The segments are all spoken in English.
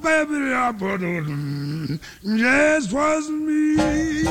baby, just wasn't me.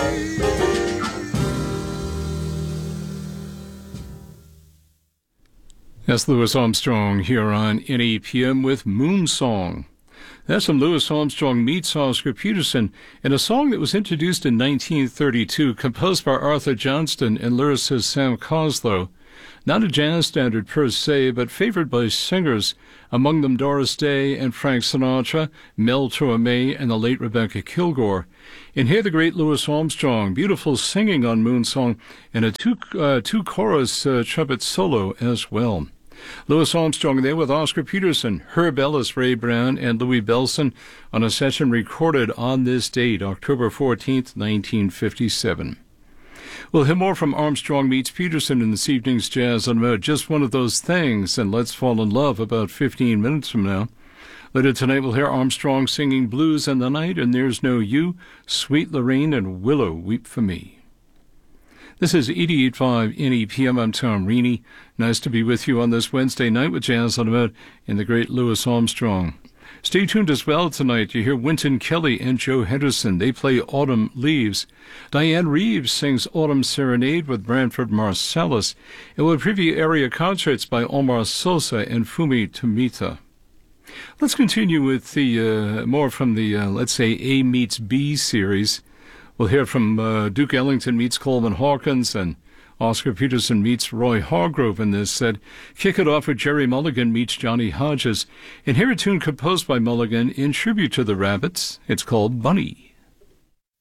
That's Louis Armstrong here on NEPM with Moon Song. That's from Louis Armstrong meets Oscar Peterson in a song that was introduced in 1932, composed by Arthur Johnston and lyricist Sam Coslow. Not a jazz standard per se, but favored by singers, among them Doris Day and Frank Sinatra, Mel Torme, and the late Rebecca Kilgore. And here the great Louis Armstrong, beautiful singing on Moon Song, and a two-chorus trumpet solo as well. Louis Armstrong there with Oscar Peterson, Herb Ellis, Ray Brown, and Louis Bellson on a session recorded on this date, October 14th, 1957. We'll hear more from Armstrong meets Peterson in this evening's Jazz on Mode. Just one of those things, and Let's Fall in Love about 15 minutes from now. Later tonight we'll hear Armstrong singing Blues in the Night, and There's No You, Sweet Lorraine, and Willow, Weep for Me. This is 88.5 NEPM. I'm Tom Reaney. Nice to be with you on this Wednesday night with Jazz on the Mode and the great Louis Armstrong. Stay tuned as well tonight. You hear Wynton Kelly and Joe Henderson. They play Autumn Leaves. Diane Reeves sings Autumn Serenade with Branford Marsalis. It will preview area concerts by Omar Sosa and Fumi Tomita. Let's continue with the more from the, let's say, A Meets B series. We'll hear from Duke Ellington meets Coleman Hawkins, and Oscar Peterson meets Roy Hargrove in this set. Kick it off with Jerry Mulligan meets Johnny Hodges. And hear a tune composed by Mulligan in tribute to the Rabbits. It's called Bunny.